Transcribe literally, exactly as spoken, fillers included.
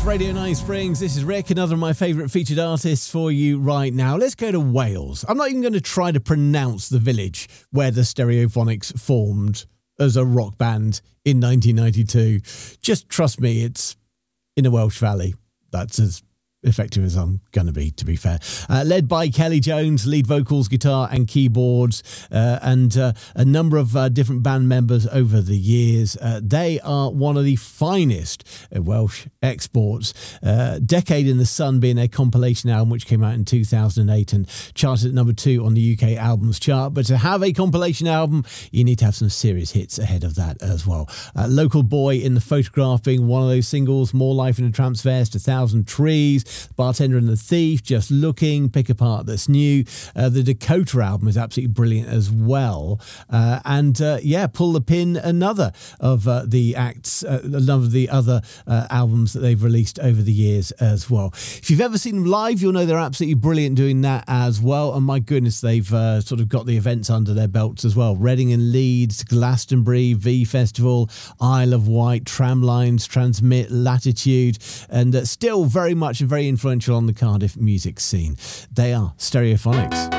Radio Nine Springs. This is Rick, another of my favourite featured artists for you right now. Let's go to Wales. I'm not even going to try to pronounce the village where the Stereophonics formed as a rock band in nineteen ninety-two. Just trust me, it's in a Welsh valley. That's as effective as I'm going to be, to be fair. Uh, led by Kelly Jones, lead vocals, guitar and keyboards, uh, and uh, a number of uh, different band members over the years. Uh, they are one of the finest uh, Welsh exports. Uh, Decade in the Sun being their compilation album, which came out in two thousand eight and charted at number two on the U K albums chart. But to have a compilation album, you need to have some serious hits ahead of that as well. Uh, Local Boy in the Photograph being one of those singles, More Life in a Tramp's Vest, A Thousand Trees, Bartender and the Thief, Just Looking, Pick Apart That's New. Uh, the Dakota album is absolutely brilliant as well. Uh, and uh, yeah, Pull the Pin, another of uh, the acts, uh, another of the other uh, albums that they've released over the years as well. If you've ever seen them live, you'll know they're absolutely brilliant doing that as well. And my goodness, they've uh, sort of got the events under their belts as well. Reading and Leeds, Glastonbury, V Festival, Isle of Wight, Tramlines, Transmit, Latitude, and uh, still very much very influential on the Cardiff music scene. They are Stereophonics.